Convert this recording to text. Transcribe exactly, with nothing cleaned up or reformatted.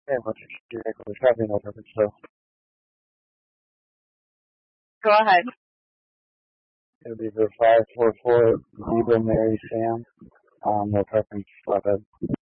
Hey, what's your Nicholas having over the show? Go ahead. It'll be the five four four Zebra Mary Sam. Um, no preference, flathead.